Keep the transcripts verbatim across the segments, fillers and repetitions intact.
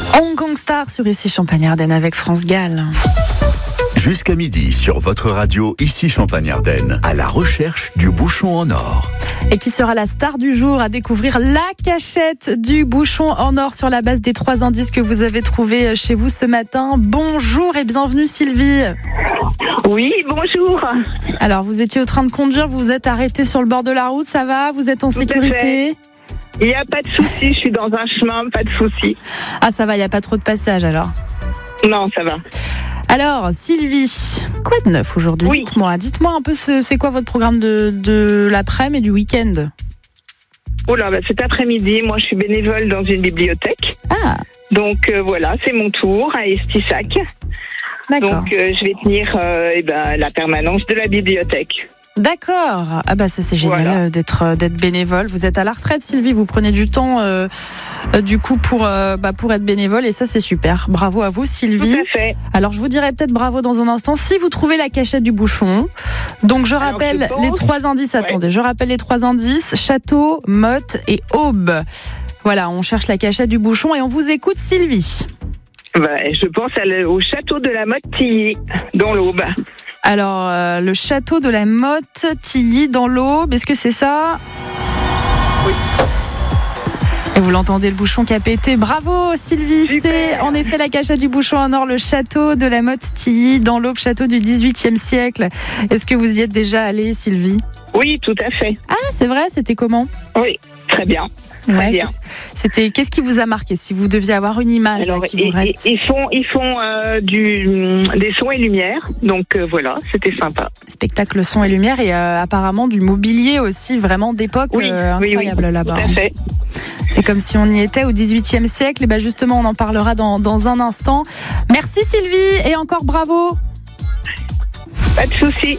Hong Kong Star sur Ici Champagne-Ardenne avec France Gall. Jusqu'à midi sur votre radio Ici Champagne-Ardenne, à la recherche du bouchon en or. Et qui sera la star du jour à découvrir la cachette du bouchon en or sur la base des trois indices que vous avez trouvés chez vous ce matin. Bonjour et bienvenue Sylvie. Oui, bonjour. Alors vous étiez au train de conduire, vous vous êtes arrêté sur le bord de la route, ça va? Vous êtes en Tout sécurité? Il n'y a pas de souci, je suis dans un chemin, pas de souci. Ah ça va, il n'y a pas trop de passage alors? Non, ça va. Alors Sylvie, quoi de neuf aujourd'hui? Oui. Dites-moi, dites-moi un peu ce, c'est quoi votre programme de, de l'après-midi et du week-end? Oh là, bah, cet après-midi, moi je suis bénévole dans une bibliothèque. Ah, Donc euh, voilà, c'est mon tour à Estissac. d'accord. Donc euh, je vais tenir euh, eh ben, la permanence de la bibliothèque. D'accord. Ah bah ça c'est génial Voilà. euh, d'être euh, d'être bénévole. Vous êtes à la retraite Sylvie, vous prenez du temps euh, euh, du coup pour euh, bah, pour être bénévole et ça c'est super. Bravo à vous Sylvie. Tout à fait. Alors je vous dirai peut-être bravo dans un instant si vous trouvez la cachette du bouchon. Donc je Alors, rappelle je pense- les trois indices. Ouais. Attendez, je rappelle les trois indices: château, motte et aube. Voilà, on cherche la cachette du bouchon et on vous écoute Sylvie. Bah, je pense à le- au château de la Motte-Tilly, dans l'Aube. Alors euh, le château de la Motte Tilly dans l'Aube, est-ce que c'est ça? Oui. Et vous l'entendez, le bouchon qui a pété. Bravo Sylvie, Super. c'est en effet la cachette du bouchon en or, le château de la Motte Tilly dans l'Aube, château du dix-huitième siècle. Est-ce que vous y êtes déjà allée Sylvie? Oui, tout à fait. Ah c'est vrai, c'était comment? Oui, très bien. Très bien. qu'est-ce- C'était, qu'est-ce qui vous a marqué si vous deviez avoir une image Alors, là, qui ils, vous reste? ils font, ils font euh, du, des sons et lumières. Donc euh, voilà, c'était sympa. Spectacle son et lumière et euh, apparemment du mobilier aussi vraiment d'époque Oui, euh, oui, oui, incroyable là-bas. tout à fait. C'est comme si on y était au dix-huitième siècle. Et ben justement, on en parlera dans, dans un instant. Merci Sylvie et encore bravo. Pas de souci.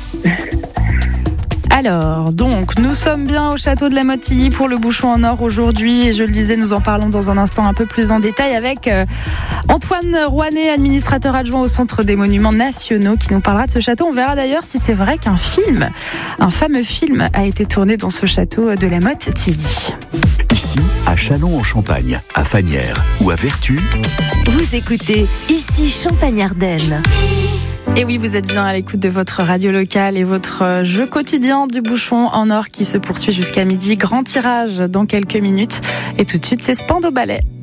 Alors, donc, nous sommes bien au château de la Motte Tilly pour le bouchon en or aujourd'hui. Et je le disais, nous en parlons dans un instant un peu plus en détail avec euh, Antoine Rouanet, administrateur adjoint au Centre des Monuments Nationaux, qui nous parlera de ce château. On verra d'ailleurs si c'est vrai qu'un film, un fameux film, a été tourné dans ce château de la Motte Tilly. Ici, à Châlons-en-Champagne, à Fagnières ou à Vertus, Vous écoutez Ici Champagne-Ardenne. Et oui, vous êtes bien à l'écoute de votre radio locale et votre jeu quotidien du bouchon en or qui se poursuit jusqu'à midi. Grand tirage dans quelques minutes. Et tout de suite, c'est Spandau Ballet.